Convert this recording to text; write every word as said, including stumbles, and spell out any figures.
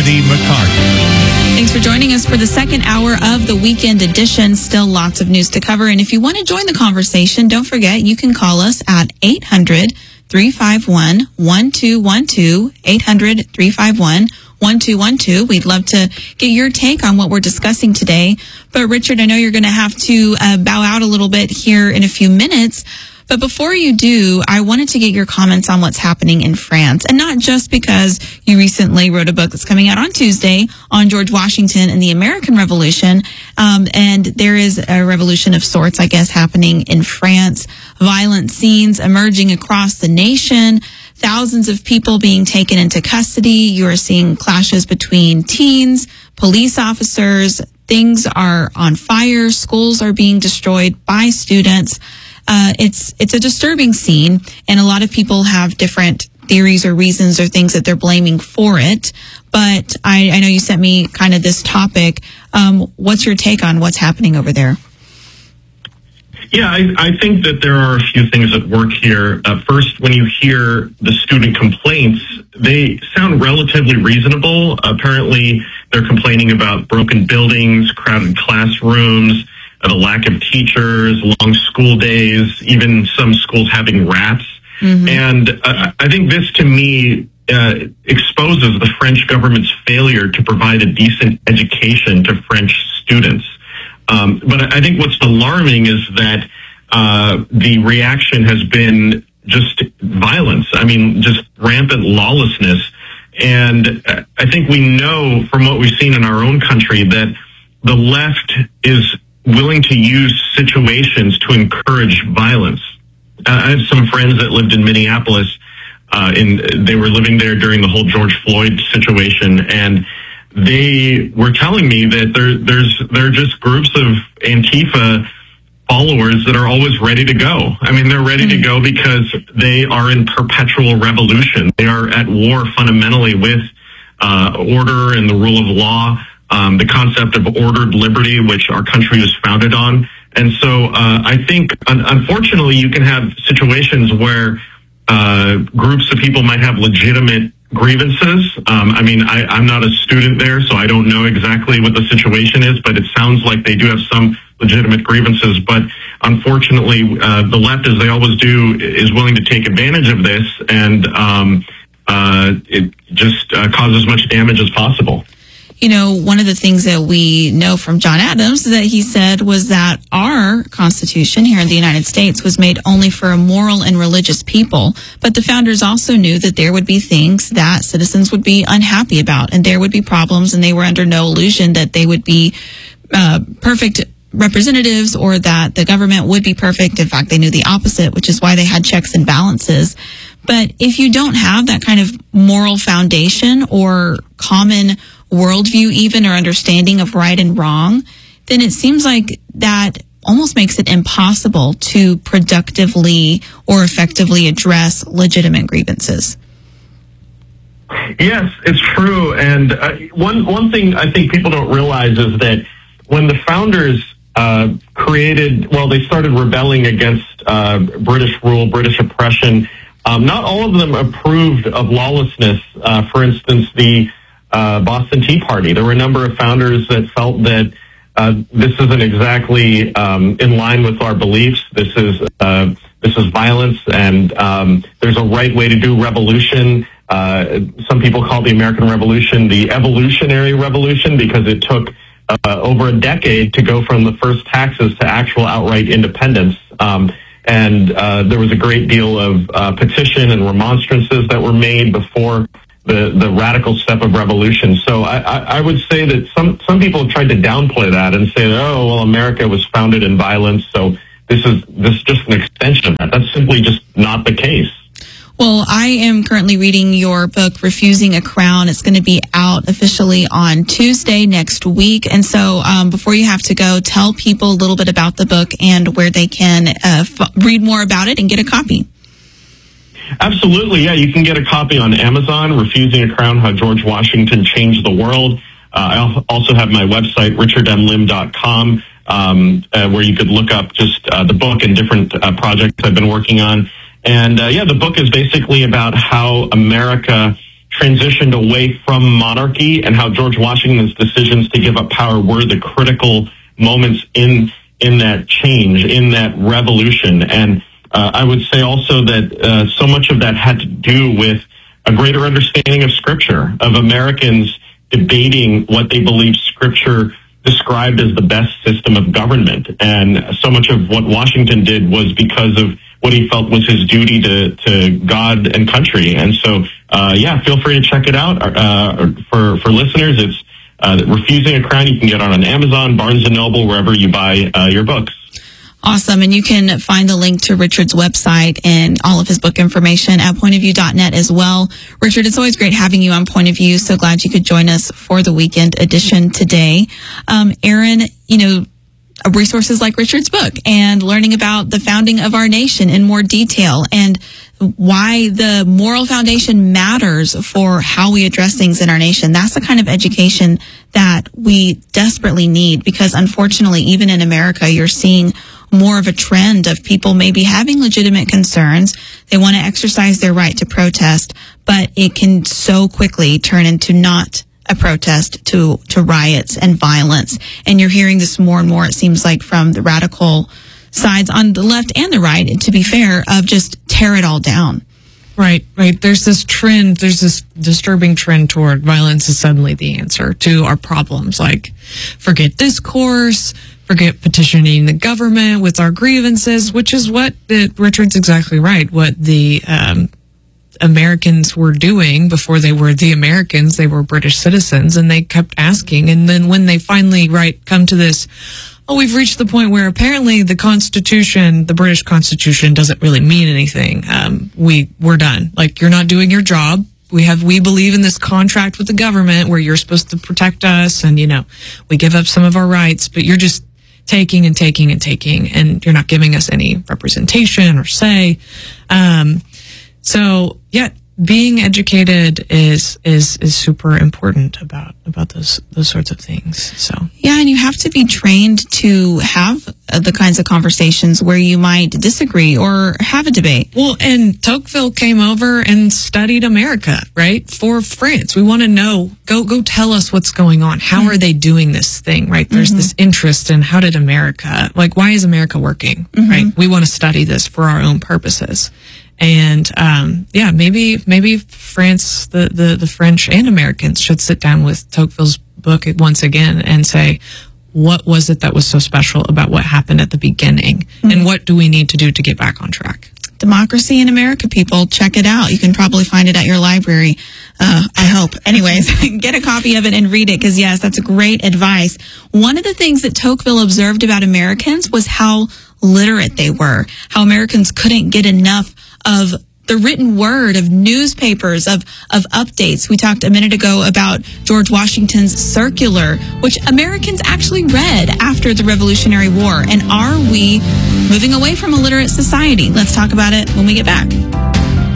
Verdi McCarty. Thanks for joining us for the second hour of the weekend edition. Still lots of news to cover. And if you want to join the conversation, don't forget you can call us at eight hundred, three five one, one two one two, eight hundred, three five one, one two one two. We'd love to get your take on what we're discussing today. But Richard, I know you're going to have to uh, bow out a little bit here in a few minutes. But before you do, I wanted to get your comments on what's happening in France. And not just because you recently wrote a book that's coming out on Tuesday on George Washington and the American Revolution. Um, and there is a revolution of sorts, I guess, happening in France. Violent scenes emerging across the nation. Thousands of people being taken into custody. You are seeing clashes between teens, police officers. Things are on fire. Schools are being destroyed by students. Uh, it's it's a disturbing scene, and a lot of people have different theories or reasons or things that they're blaming for it. But I, I know you sent me kind of this topic. Um, what's your take on what's happening over there? Yeah, I, I think that there are a few things at work here. Uh, first, when you hear the student complaints, they sound relatively reasonable. Apparently, they're complaining about broken buildings, crowded classrooms, uh, the lack of teachers, long school days, even some schools having rats. Mm-hmm. And uh, I think this, to me, uh, exposes the French government's failure to provide a decent education to French students. Um, but I think what's alarming is that uh, the reaction has been just violence. I mean, just rampant lawlessness. And I think we know from what we've seen in our own country that the left is willing to use situations to encourage violence. Uh, I have some friends that lived in Minneapolis. Uh, in, they were living there during the whole George Floyd situation, and they were telling me that there, there's there are just groups of Antifa followers that are always ready to go. I mean, they're ready to go because they are in perpetual revolution. They are at war fundamentally with uh, order and the rule of law, um, the concept of ordered liberty, which our country is founded on. And so uh, I think, un- unfortunately, you can have situations where uh, groups of people might have legitimate grievances. Um, I mean, I, I'm not a student there, so I don't know exactly what the situation is, but it sounds like they do have some legitimate grievances. But unfortunately, uh, the left, as they always do, is willing to take advantage of this, and um, uh, it just uh, causes as much damage as possible. You know, one of the things that we know from John Adams that he said was that our Constitution here in the United States was made only for a moral and religious people. But the founders also knew that there would be things that citizens would be unhappy about, and there would be problems, and they were under no illusion that they would be uh, perfect representatives or that the government would be perfect. In fact, they knew the opposite, which is why they had checks and balances. But if you don't have that kind of moral foundation or common worldview even or understanding of right and wrong, then it seems like that almost makes it impossible to productively or effectively address legitimate grievances. Yes, it's true. And uh, one one thing I think people don't realize is that when the founders uh, created, well, they started rebelling against uh, British rule, British oppression, um, not all of them approved of lawlessness. Uh, for instance, the Uh, Boston Tea Party. There were a number of founders that felt that uh, this isn't exactly um, in line with our beliefs. This is uh, this is violence, and um, there's a right way to do revolution. Uh, some people call the American Revolution the evolutionary revolution because it took uh, over a decade to go from the first taxes to actual outright independence. Um, and uh, there was a great deal of uh, petition and remonstrances that were made before the the radical step of revolution. So I, I, I would say that some, some people have tried to downplay that and say, oh, well, America was founded in violence, so this is this is just an extension of that. That's simply just not the case. Well, I am currently reading your book, Refusing a Crown. It's going to be out officially on Tuesday next week. And so um, before you have to go, tell people a little bit about the book and where they can uh, f- read more about it and get a copy. Absolutely, yeah. You can get a copy on Amazon, Refusing a Crown, How George Washington Changed the World. Uh, I also have my website, richard m lim dot com, um, uh, where you could look up just uh, the book and different uh, projects I've been working on. And, uh, yeah, the book is basically about how America transitioned away from monarchy, and how George Washington's decisions to give up power were the critical moments in in that change, in that revolution. And uh, I would say also that uh, so much of that had to do with a greater understanding of Scripture, of Americans debating what they believe Scripture described as the best system of government. And so much of what Washington did was because of what he felt was his duty to, to God and country. And so, uh, yeah, feel free to check it out. Uh, for, for listeners, it's uh, Refusing a Crown. You can get it on Amazon, Barnes and Noble, wherever you buy uh, your books. Awesome. And you can find the link to Richard's website and all of his book information at point of view dot net as well. Richard, it's always great having you on Point of View. So glad you could join us for the weekend edition today. Um, Aaron, you know, resources like Richard's book and learning about the founding of our nation in more detail and why the moral foundation matters for how we address things in our nation. That's the kind of education that we desperately need, because unfortunately, even in America, you're seeing more of a trend of people maybe having legitimate concerns. They want to exercise their right to protest, but it can so quickly turn into not a protest to, to riots and violence. And you're hearing this more and more, it seems like, from the radical sides on the left and the right, to be fair, of just tear it all down. Right, right. There's this trend, there's this disturbing trend toward violence is suddenly the answer to our problems. Like, forget discourse, forget petitioning the government with our grievances, which is what the, Richard's exactly right, what the um, Americans were doing before they were the Americans. They were British citizens, and they kept asking. And then when they finally, right, come to this, oh, we've reached the point where apparently the Constitution, the British Constitution, doesn't really mean anything. Um, we, we're done. Like, you're not doing your job. We have, we believe in this contract with the government where you're supposed to protect us, and, you know, we give up some of our rights, but you're just taking and taking and taking, and you're not giving us any representation or say. Um, so, yeah, being educated is is is super important about about those those sorts of things. So yeah, and you have to be trained to have the kinds of conversations where you might disagree or have a debate. Well, and Tocqueville came over and studied America, right, for France. We want to know, go go tell us what's going on. How mm-hmm. are they doing this thing, right? There's mm-hmm. this interest in how did America, like, why is America working, mm-hmm. right? We want to study this for our own purposes. And, um, yeah, maybe, maybe France, the, the, the French and Americans should sit down with Tocqueville's book once again and say, what was it that was so special about what happened at the beginning? Mm-hmm. And what do we need to do to get back on track? Democracy in America, people. Check it out. You can probably find it at your library. Uh, I hope. Anyways, get a copy of it and read it, because yes, that's great advice. One of the things that Tocqueville observed about Americans was how literate they were, how Americans couldn't get enough of the written word, of newspapers, of, of updates. We talked a minute ago about George Washington's circular, which Americans actually read after the Revolutionary War. And are we moving away from a literate society? Let's talk about it when we get back.